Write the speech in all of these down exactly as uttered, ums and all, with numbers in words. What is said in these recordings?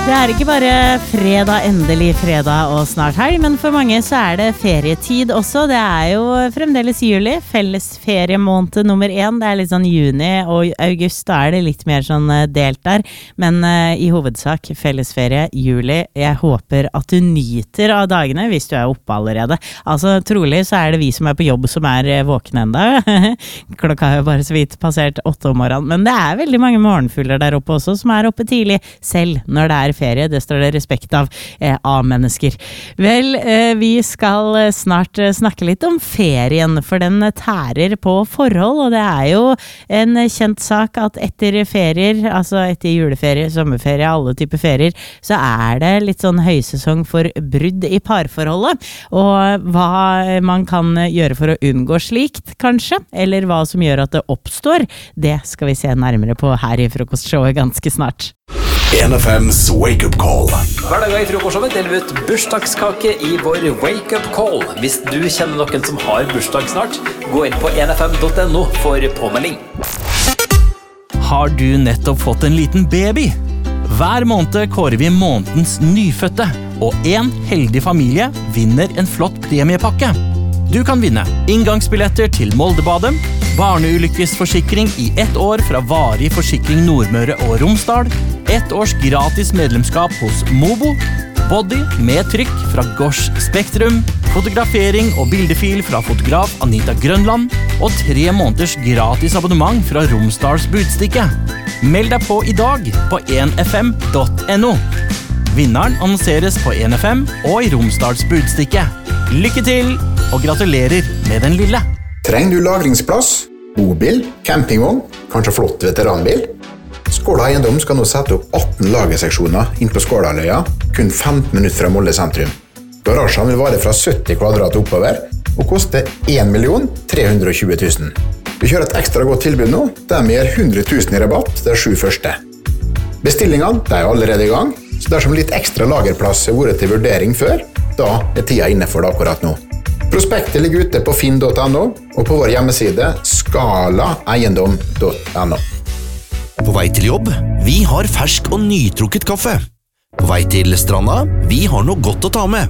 Det er ikke bare fredag, endelig fredag og snart helg, men for mange så er det ferietid også. Det er jo fremdeles juli, felles feriemåned nummer én. Det er litt sånn juni og august, da er det litt mer sånn delt der. Men uh, i hovedsak fellesferie juli. Jeg håper at du nyter av dagene hvis du er oppe allerede. Altså trolig så er det vi som er på jobb som er våkne enda. Klokka har jo bare så vidt passert åtte om morgenen, men det er veldig mange morgenfugler der oppe også som er oppe tidlig selv når det er ferie, det står det respekt av eh, av mennesker. Vel, eh, vi skal snart eh, snakke litt om ferien, for den tærer på forhold, og det er jo en kjent sak at etter ferier, altså etter juleferie, sommerferie, alle typer ferier, så er det litt sånn høysesong for brudd i parforholdet, og hva man kan gjøre for å unngå slikt, kanskje, eller hva som gjør at det oppstår, det skal vi se nærmere på her i frokostshowet ganske snart. N F M's Wake Up Call. Hver dag i frokostshowet deler vi ut bursdagskake i vår Wake Up Call. Hvis du kjenner noen som har bursdag snart, gå inn på n f m punktum n o for påmelding. Har du nettopp fått en liten baby? Hver måned kårer vi månedens nyfødte, og en heldig familie vinner en flott premiepakke. Du kan vinne inngangsbilletter til Moldebadet, barneulykkesforsikring i ett år fra Varig Forsikring Nordmøre og Romsdal, ett års gratis medlemskap hos Mobo, body med trykk fra Gosh Spektrum, fotografering og bildefil fra fotograf Anita Grønland, og tre måneders gratis abonnement fra Romsdals Budstikke. Meld deg på i dag på n f m punktum n o. Vinneren annonseres på N F M og i Romsdals Budstikke. Lykke til, og gratulerer med den lille. Trenger du lagringsplass, bobil, campingvogn, kanskje flott veteranbil? Skåla Eiendom skal nå sette opp atten lagerseksjoner inn på Skålaløya, kun femten minutter fra Molde sentrum. Garasjen vil vare fra sytti kvadrat oppover, og koste en million tre hundre og tjue tusen. Vi kjører et ekstra godt tilbud nå, der vi gir hundre tusen i rabatt de sju første. Bestillingene de er allerede i gang, så dersom litt ekstra lagerplass har vært til vurdering før, da er tida inne for det akkurat nå. Prospektet ligger ute på finn punktum n o og på vår hjemmeside skala eiendom punktum n o. På vei til jobb, vi har fersk og nytrukket kaffe. På vei til stranda, vi har noe godt å ta med.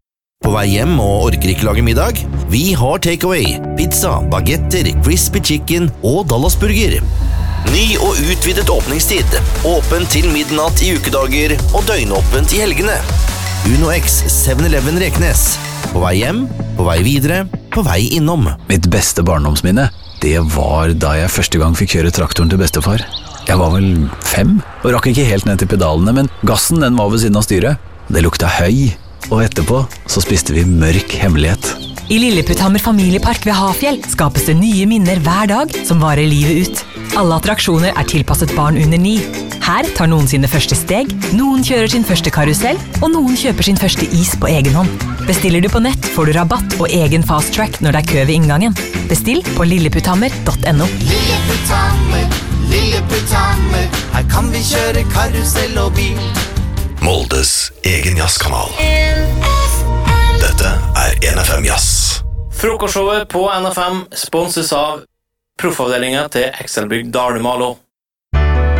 På vei hjem og orker ikke lage middag, vi har takeaway, pizza, bagetter, crispy chicken og Dallasburger. Ny og utvidet åpningstid, åpen til midnatt i ukedager og døgnåpent i helgene. Uno X seven eleven Reknes. På vei hjem, på vei videre, på vei innom. Mitt beste barndomsminne, det var da jeg første gang fikk kjøre traktoren til bestefar. Jeg var vel fem, og rakk ikke helt ned til pedalene, men gassen den var ved siden av styret. Det lukta høy, og etterpå så spiste vi mørk hemmelighet. I Lilleputthammer familiepark ved Hafjell skapes det nye minner hver dag som varer livet ut. Alle attraksjoner er tilpasset barn under ni. Her tar noen sine første steg, noen kjører sin første karusell, og noen kjøper sin første is på egen hånd. Bestiller du på nett, får du rabatt og egen fast track når det er kø ved inngangen. Bestill på lilleputthammer punktum n o. Lilleputthammer, Lilleputthammer, her kan vi kjøre karusell og bil. Moldes egen jazzkanal. Dette er N F M Jazz. Frokostshowet på N F M sponses av proffavdelingen til Excelbygg Dalmalo.